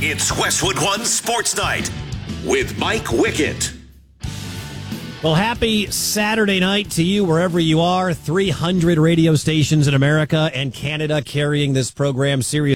It's Westwood One Sports Night with Mike Wickett. Well, happy Saturday night to you wherever you are. 300 radio stations in America and Canada carrying this program. Serious.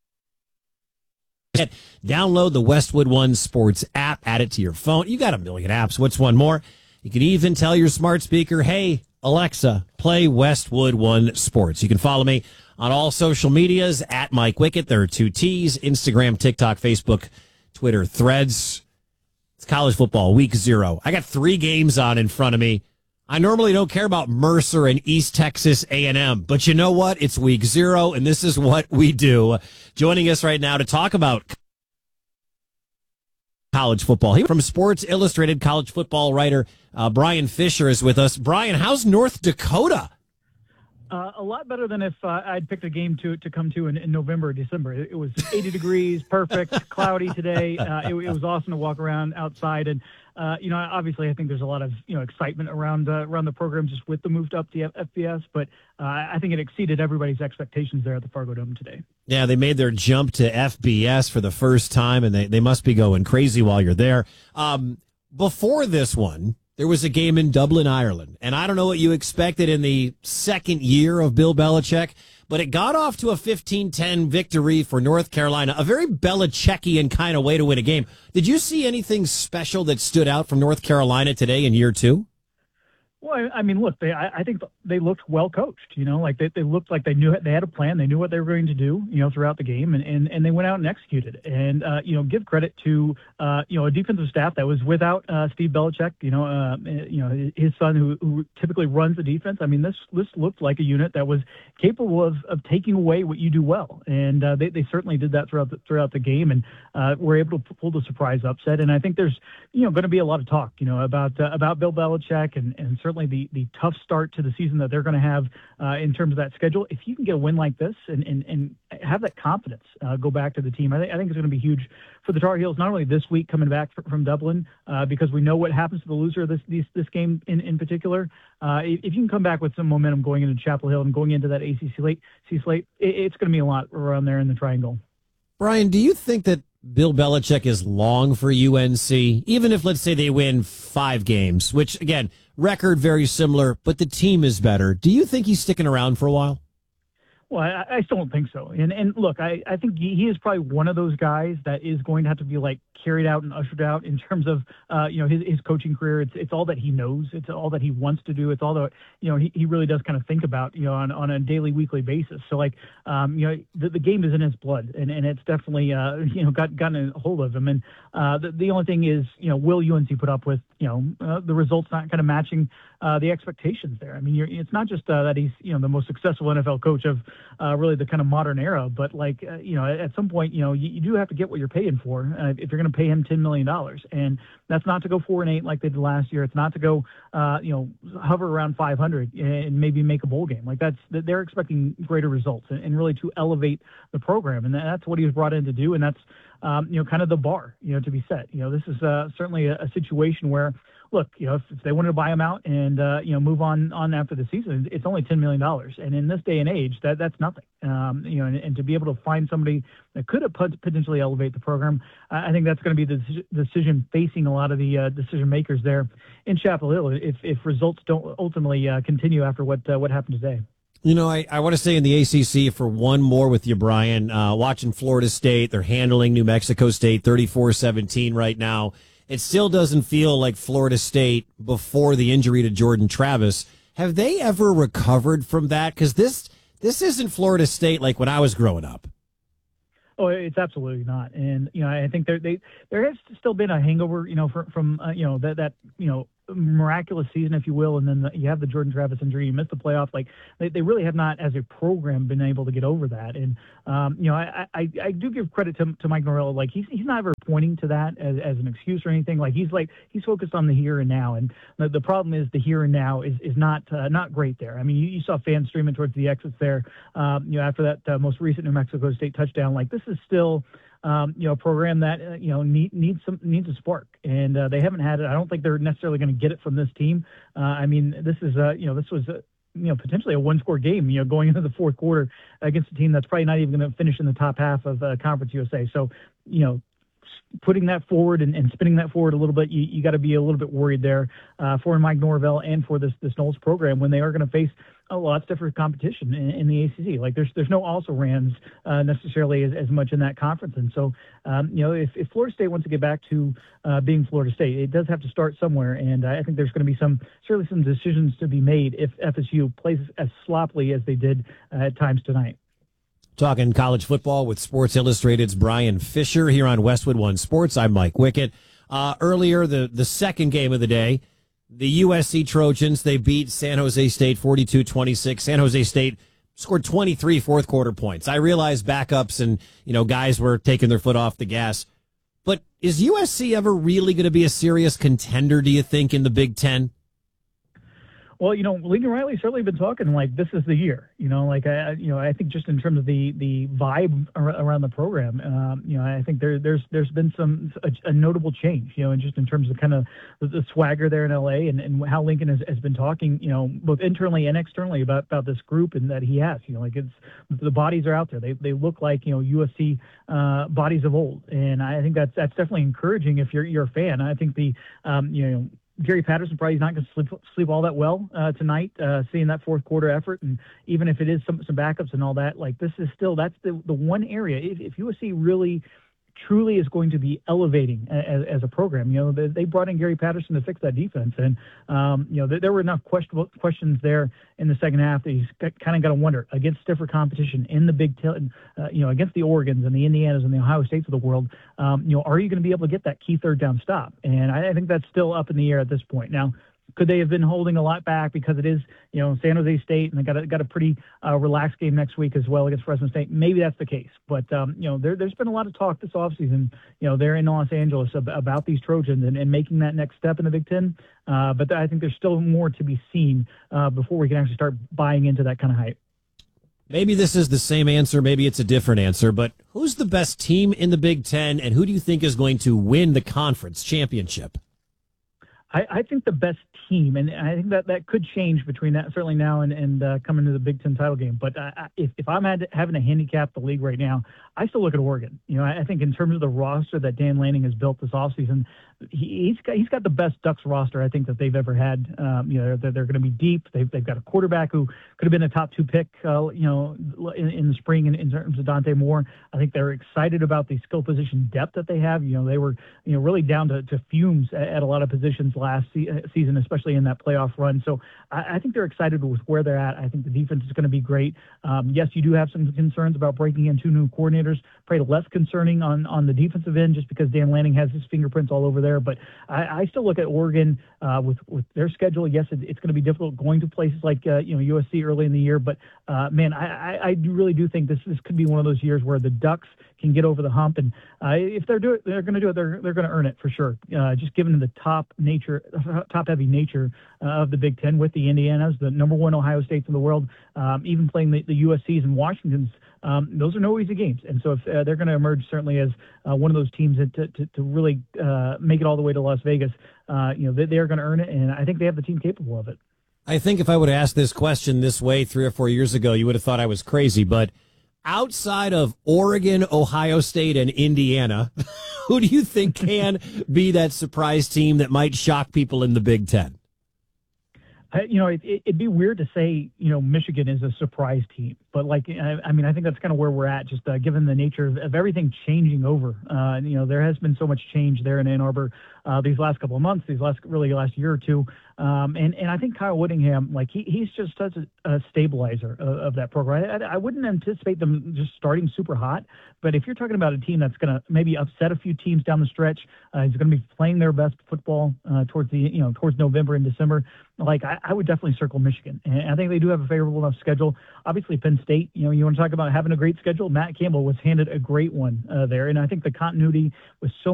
Download the Westwood One Sports app. Add it to your phone. You got a million apps. What's one more? You can even tell your smart speaker, hey, Alexa, play Westwood One Sports. You can follow me on all social medias at Mike Wickett. There are 2 T's, Instagram, TikTok, Facebook, Twitter, Threads. It's college football, week 0. I got 3 games on in front of me. I normally don't care about Mercer and East Texas A&M, but you know what? It's week 0, and this is what we do. Joining us right now to talk about college football. He from Sports Illustrated college football writer Brian Fisher is with us. Brian, how's North Dakota? A lot better than if I'd picked a game to come to in November or December. It was 80 degrees, perfect, cloudy today. It was awesome to walk around outside. And, obviously I think there's a lot of, excitement around the program just with the move up to FBS. But I think it exceeded everybody's expectations there at the Fargo Dome today. Yeah, they made their jump to FBS for the first time, and they must be going crazy while you're there. Before this one, there was a game in Dublin, Ireland, and I don't know what you expected in the second year of Bill Belichick, but it got off to a 15-10 victory for North Carolina, a very Belichickian kind of way to win a game. Did you see anything special that stood out from North Carolina today in year 2? Well, I mean, look, I think they looked well coached. Like they looked like they knew they had a plan. They knew what they were going to do, throughout the game, and they went out and executed. And give credit to a defensive staff that was without Steve Belichick. His son who typically runs the defense. I mean, this looked like a unit that was capable of taking away what you do well, and they certainly did that throughout the game, and were able to pull the surprise upset. And I think there's going to be a lot of talk about Bill Belichick and certainly the tough start to the season that they're going to have in terms of that schedule. If you can get a win like this and have that confidence go back to the team, I think it's going to be huge for the Tar Heels, not only this week coming back from Dublin, because we know what happens to the loser of this game in particular. If you can come back with some momentum going into Chapel Hill and going into that ACC slate, it's going to be a lot around there in the Triangle. Brian, do you think that Bill Belichick is long for UNC, even if, let's say, they win 5 games, which, again, record very similar, but the team is better? Do you think he's sticking around for a while? Well, I still don't think so. And look, I think he is probably one of those guys that is going to have to be carried out and ushered out in terms of his coaching career. It's all that he knows. It's all that he wants to do. It's all that he really does kind of think about on a daily, weekly basis. So the game is in his blood, and it's definitely gotten a hold of him. And the only thing is will UNC put up with the results not kind of matching the expectations there? I mean, it's not just that he's the most successful NFL coach of really the kind of modern era, but at some point you do have to get what you're paying for if you're going to pay him $10 million, and that's not to go 4-8 like they did last year. It's not to go hover around 500 and maybe make a bowl game. They're expecting greater results and really to elevate the program, and that's what he was brought in to do, and that's kind of the bar to be set. This is certainly a situation where, look, if they wanted to buy him out and move on after the season, it's only $10 million, and in this day and age, that's nothing. And to be able to find somebody that could potentially elevate the program, I think that's going to be the decision facing a lot of the decision makers there in Chapel Hill if results don't ultimately continue after what happened today. I want to stay in the ACC for one more with you, Brian. Watching Florida State, they're handling New Mexico State 34-17 right now. It still doesn't feel like Florida State before the injury to Jordan Travis. Have they ever recovered from that? Because this isn't Florida State like when I was growing up. Oh, it's absolutely not. And I think there has still been a hangover, from that miraculous season, if you will, and then you have the Jordan Travis injury, you miss the playoffs. They really have not, as a program, been able to get over that. And I do give credit to Mike Norvell. He's not ever pointing to that as an excuse or anything. He's focused on the here and now. And the problem is the here and now is not great there. I mean, you saw fans streaming towards the exits there. After that most recent New Mexico State touchdown. This is still a program that needs a spark, and they haven't had it. I don't think they're necessarily going to get it from this team. This was potentially a one-score game, going into the fourth quarter against a team that's probably not even going to finish in the top half of Conference USA. So, putting that forward and spinning that forward a little bit, you got to be a little bit worried there for Mike Norvell and for this Knowles program when they are going to face a lot stiffer competition in the ACC. Like there's no also-rans necessarily as much in that conference. And so, if Florida State wants to get back to being Florida State, it does have to start somewhere. And I think there's going to be some decisions to be made if FSU plays as sloppily as they did at times tonight. Talking college football with Sports Illustrated's Brian Fisher here on Westwood One Sports. I'm Mike Wickett. Earlier, the second game of the day, the USC Trojans, they beat San Jose State 42-26. San Jose State scored 23 fourth quarter points. I realize backups and, guys were taking their foot off the gas. But is USC ever really going to be a serious contender, do you think, in the Big Ten? Well, Lincoln Riley's certainly been talking like this is the year. I think just in terms of the vibe around the program, I think there's been a notable change, and just in terms of kind of the swagger there in LA and how Lincoln has been talking, both internally and externally about this group and that he has, it's the bodies are out there. They look like USC bodies of old, and I think that's definitely encouraging if you're a fan. I think Gary Patterson probably is not going to sleep all that well tonight, seeing that fourth quarter effort. And even if it is some backups and all that, that's the one area. If USC really truly is going to be elevating as a program, they brought in Gary Patterson to fix that defense. And, there were enough questions there in the second half that he's kind of got to wonder against stiffer competition in the Big Ten, against the Oregons and the Indianas and the Ohio States of the world. Are you going to be able to get that key third down stop? And I think that's still up in the air at this point. Now, could they have been holding a lot back because it is, San Jose State and they got a pretty relaxed game next week as well against Fresno State? Maybe that's the case. But, there's been a lot of talk this offseason, there in Los Angeles about these Trojans and making that next step in the Big Ten. But I think there's still more to be seen before we can actually start buying into that kind of hype. Maybe this is the same answer, maybe it's a different answer, but who's the best team in the Big Ten and who do you think is going to win the conference championship? I think the best team, and I think that could change between that certainly now and coming to the Big Ten title game. But if I'm having to handicap the league right now, I still look at Oregon. I think in terms of the roster that Dan Lanning has built this offseason, he's got the best Ducks roster I think that they've ever had. They're going to be deep. They've got a quarterback who could have been a top 2 pick, in the spring in terms of Dante Moore. I think they're excited about the skill position depth that they have. They were really down to fumes at a lot of positions last season, especially in that playoff run. So I think they're excited with where they're at. I think the defense is going to be great. Yes, you do have some concerns about breaking in 2 new coordinators. Probably less concerning on the defensive end just because Dan Lanning has his fingerprints all over there. But I still look at Oregon with their schedule. Yes, it's going to be difficult going to places like USC early in the year. But man, I really do think this could be one of those years where the Ducks can get over the hump. And if they're going to do it, they're going to earn it for sure. Just given the top heavy nature of the Big Ten with the Indianas, the number 1 Ohio States in the world, even playing the USCs and Washingtons. Those are no easy games. And so if they're going to emerge certainly as one of those teams to really make it all the way to Las Vegas, they are going to earn it. And I think they have the team capable of it. I think if I would have asked this question this way 3 or 4 years ago, you would have thought I was crazy. But outside of Oregon, Ohio State, and Indiana, who do you think can be that surprise team that might shock people in the Big Ten? It'd be weird to say, Michigan is a surprise team, but I think that's kind of where we're at, just given the nature of everything changing over. There has been so much change there in Ann Arbor these last couple of months, last year or two. And I think Kyle Whittingham, he's just such a stabilizer of that program. I wouldn't anticipate them just starting super hot, but if you're talking about a team that's going to maybe upset a few teams down the stretch, is going to be playing their best football towards November and December. I would definitely circle Michigan. And I think they do have a favorable enough schedule. Obviously, Penn State, you want to talk about having a great schedule. Matt Campbell was handed a great one there. And I think the continuity with so